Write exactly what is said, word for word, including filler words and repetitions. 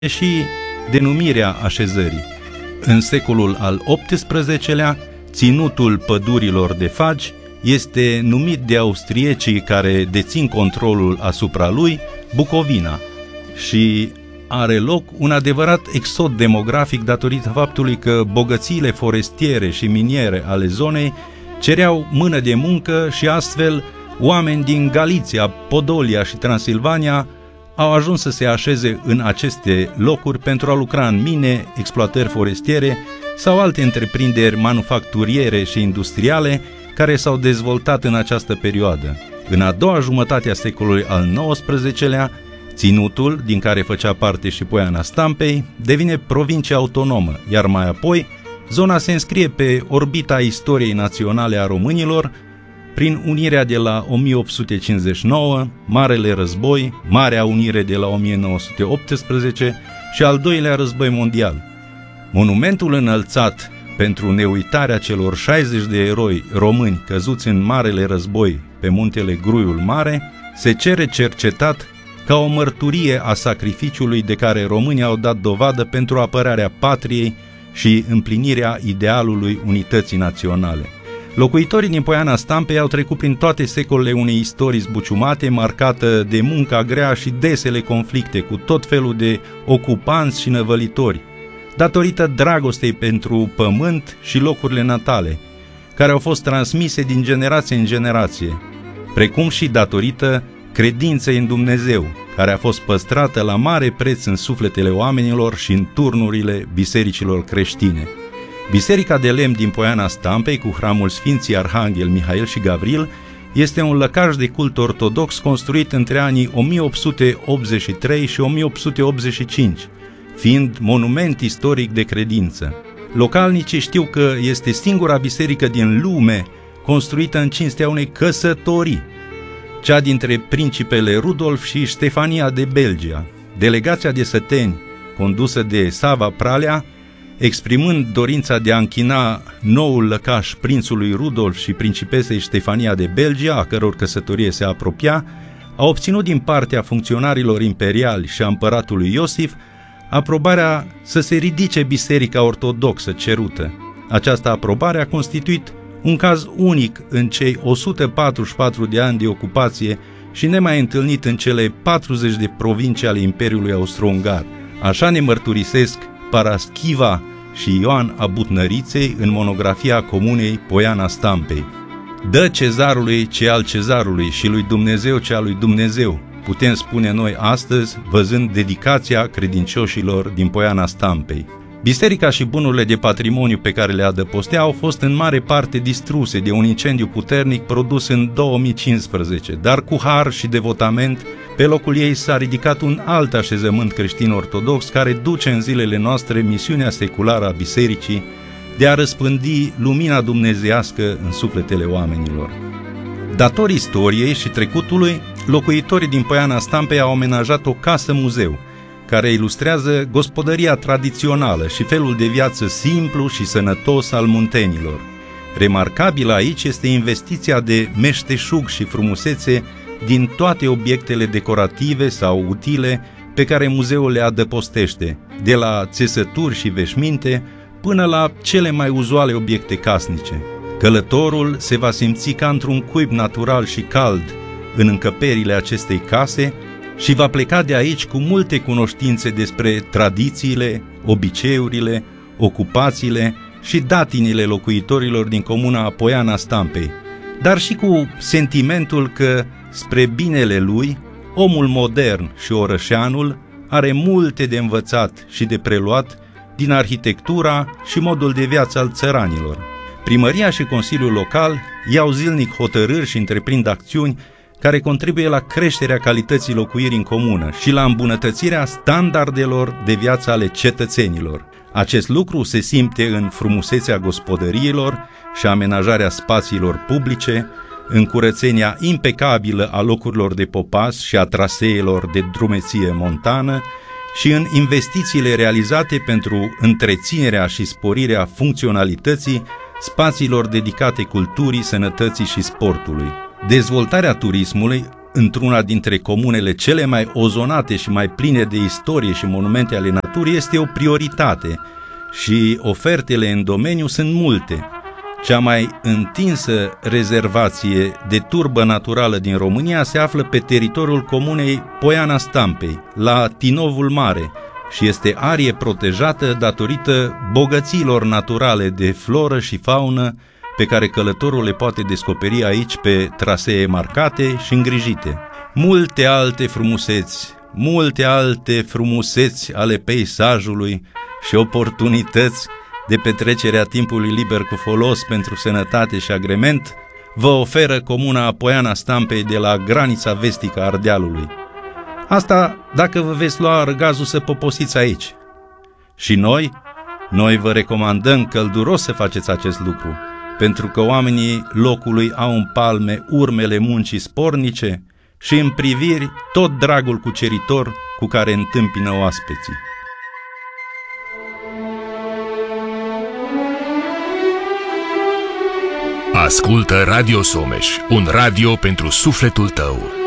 și denumirea așezării. În secolul al optsprezecelea, ținutul pădurilor de fagi este numit de austriecii care dețin controlul asupra lui Bucovina și are loc un adevărat exod demografic datorită faptului că bogățiile forestiere și miniere ale zonei cereau mână de muncă și astfel oameni din Galiția, Podolia și Transilvania au ajuns să se așeze în aceste locuri pentru a lucra în mine, exploatări forestiere sau alte întreprinderi manufacturiere și industriale care s-au dezvoltat în această perioadă. În a doua jumătate a secolului al nouăsprezecelea, ținutul, din care făcea parte și Poiana Stampei, devine provincie autonomă, iar mai apoi zona se înscrie pe orbita istoriei naționale a românilor prin unirea de la o mie opt sute cincizeci și nouă, Marele Război, Marea Unire de la o mie nouă sute optsprezece și al doilea război mondial. Monumentul înălțat pentru neuitarea celor șaizeci de eroi români căzuți în Marele Război pe muntele Gruiul Mare se cere cercetat ca o mărturie a sacrificiului de care românii au dat dovadă pentru apărarea patriei și împlinirea idealului unității naționale. Locuitorii din Poiana Stampei au trecut prin toate secolele unei istorii zbuciumate, marcată de munca grea și desele conflicte cu tot felul de ocupanți și năvălitori, datorită dragostei pentru pământ și locurile natale, care au fost transmise din generație în generație, precum și datorită credinței în Dumnezeu, care a fost păstrată la mare preț în sufletele oamenilor și în turnurile bisericilor creștine. Biserica de lemn din Poiana Stampei, cu hramul Sfinții Arhanghel Mihail și Gavril, este un lăcaș de cult ortodox construit între anii o mie opt sute optzeci și trei și o mie opt sute optzeci și cinci, fiind monument istoric de credință. Localnicii știu că este singura biserică din lume construită în cinstea unei căsătorii, cea dintre principele Rudolf și Ștefania de Belgia. Delegația de săteni, condusă de Sava Pralea, exprimând dorința de a închina noul lăcaș prințului Rudolf și principesei Ștefania de Belgia, a căror căsătorie se apropia, a obținut din partea funcționarilor imperiali și a împăratului Iosif aprobarea să se ridice biserica ortodoxă cerută. Această aprobare a constituit un caz unic în cei o sută patruzeci și patru de ani de ocupație și nemai întâlnit în cele patruzeci de provincii ale Imperiului Austro-Ungar. Așa ne mărturisesc Paraschiva și Ioan Abutnăriței în monografia comunei Poiana Stampei. Dă cezarului ce al cezarului și lui Dumnezeu ce al lui Dumnezeu, putem spune noi astăzi, văzând dedicația credincioșilor din Poiana Stampei. Biserica și bunurile de patrimoniu pe care le adăpostea au fost în mare parte distruse de un incendiu puternic produs în două mii cincisprezece, dar cu har și devotament, pe locul ei s-a ridicat un alt așezământ creștin-ortodox care duce în zilele noastre misiunea seculară a bisericii de a răspândi lumina dumnezeiască în sufletele oamenilor. Dator istoriei și trecutului, locuitorii din Poiana Stampei au amenajat o casă-muzeu, care ilustrează gospodăria tradițională și felul de viață simplu și sănătos al muntenilor. Remarcabilă aici este investiția de meșteșug și frumusețe din toate obiectele decorative sau utile pe care muzeul le adăpostește, de la țesături și veșminte până la cele mai uzuale obiecte casnice. Călătorul se va simți ca într-un cuib natural și cald în încăperile acestei case și va pleca de aici cu multe cunoștințe despre tradițiile, obiceiurile, ocupațiile și datinile locuitorilor din comuna Poiana Stampei, dar și cu sentimentul că, spre binele lui, omul modern și orășeanul are multe de învățat și de preluat din arhitectura și modul de viață al țăranilor. Primăria și Consiliul Local iau zilnic hotărâri și întreprind acțiuni care contribuie la creșterea calității locuirii în comună și la îmbunătățirea standardelor de viață ale cetățenilor. Acest lucru se simte în frumusețea gospodăriilor și amenajarea spațiilor publice, în curățenia impecabilă a locurilor de popas și a traseelor de drumeție montană și în investițiile realizate pentru întreținerea și sporirea funcționalității spațiilor dedicate culturii, sănătății și sportului. Dezvoltarea turismului într-una dintre comunele cele mai ozonate și mai pline de istorie și monumente ale naturii este o prioritate și ofertele în domeniu sunt multe. Cea mai întinsă rezervație de turbă naturală din România se află pe teritoriul comunei Poiana Stampei, la Tinovul Mare, și este arie protejată datorită bogăților naturale de floră și faună pe care călătorul le poate descoperi aici pe trasee marcate și îngrijite. Multe alte frumuseți, multe alte frumuseți ale peisajului și oportunități de petrecerea timpului liber cu folos pentru sănătate și agrement vă oferă comuna Poiana Stampei de la granița vestică a Ardealului. Asta dacă vă veți lua răgazul să poposiți aici. Și noi, noi vă recomandăm călduros să faceți acest lucru, pentru că oamenii locului au în palme urmele muncii spornice și în priviri tot dragul cuceritor cu care întâmpină oaspeții. Ascultă Radio Someș, un radio pentru sufletul tău.